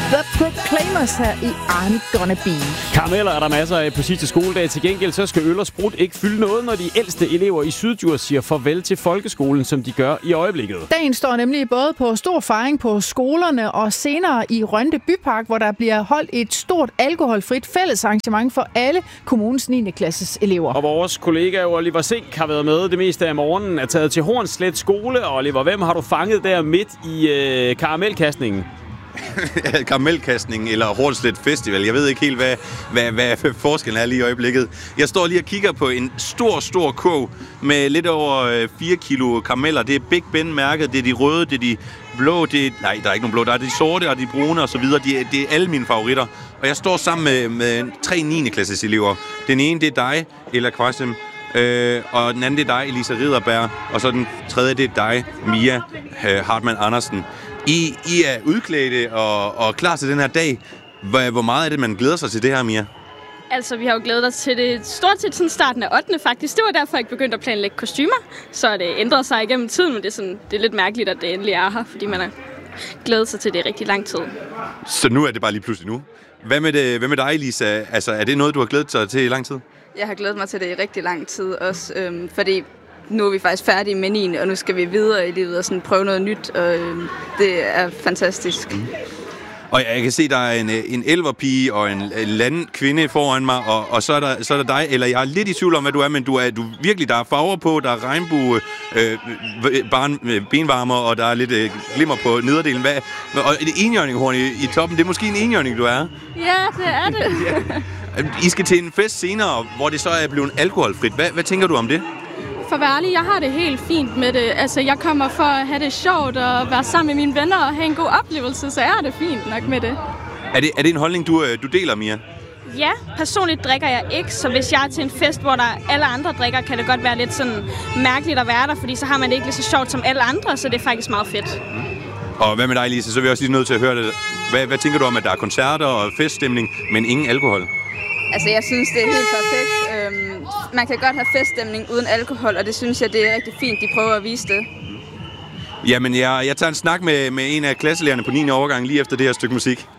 The Proclaimers her i I'm Gonna Be. Karameller er der masser af på sidste skoledag. Til gengæld så skal øl og sprut ikke fylde noget, når de ældste elever i Syddjurs siger farvel til folkeskolen, som de gør i øjeblikket. Dagen står nemlig både på stor fejring på skolerne og senere i Rønde Bypark, hvor der bliver holdt et stort alkoholfrit fællesarrangement for alle kommunens 9. klasses elever. Og vores kollega Oliver Sink har været med det meste af morgenen, er taget til Hornslet skole. Og Oliver, hvem har du fanget der midt i karamelkastningen? Karamelkastning eller Hornslet Festival. Jeg ved ikke helt, hvad forskellen er lige i øjeblikket. Jeg står lige og kigger på en stor kog med lidt over 4 kilo karameller. Det er Big Ben-mærket, det er de røde, det er de blå, nej, der er ikke nogen blå, der er de sorte og de brune og så videre. Det er alle mine favoritter. Og jeg står sammen med 3 9. klasses elever. Den ene, det er dig, Ella Kvasem. Og den anden, det er dig, Elisa Ridderberg. Og så den tredje, det er dig, Mia Hartmann Andersen. I er udklædte og klar til den her dag. Hvor meget er det, man glæder sig til det her, Mia? Altså, vi har jo glædet os til det stort set sådan starten af 8. faktisk. Det var derfor, jeg ikke begyndte at planlægge kostymer. Så det ændrede sig igennem tiden, men det er lidt mærkeligt, at det endelig er her, fordi man har glædet sig til det i rigtig lang tid. Så nu er det bare lige pludselig nu. Hvad med dig, Lisa? Altså, er det noget, du har glædet dig til i lang tid? Jeg har glædet mig til det i rigtig lang tid også, fordi nu er vi faktisk færdige med 9. og nu skal vi videre i livet og sådan prøve noget nyt, og det er fantastisk. Og jeg kan se, der er en elverpige og en landkvinde foran mig, og så er der dig, eller jeg er lidt i tvivl om, hvad du er, men du virkelig, der er farver på, der er regnbue, benvarmer, og der er lidt glimmer på nederdelen. Og et enhjørninghorn i toppen, det er måske en enhjørning, du er? Ja, det er det. Ja. I skal til en fest senere, hvor det så er blevet alkoholfrit. Hvad tænker du om det? For at være ærlig, jeg har det helt fint med det. Altså, jeg kommer for at have det sjovt og være sammen med mine venner og have en god oplevelse, så jeg har det fint nok med det. Er det en holdning, du deler, Mia? Ja, personligt drikker jeg ikke, så hvis jeg er til en fest, hvor der alle andre drikker, kan det godt være lidt sådan mærkeligt at være der, fordi så har man det ikke lige så sjovt som alle andre, så det er faktisk meget fedt. Og hvad med dig, Lisa? Så er vi også lige nødt til at høre det. Hvad tænker du om, at der er koncerter og feststemning, men ingen alkohol? Altså, jeg synes, det er helt perfekt. Man kan godt have feststemning uden alkohol, og det synes jeg, det er rigtig fint, de prøver at vise det. Jamen, jeg tager en snak med en af klasselærerne på 9. årgang lige efter det her stykke musik.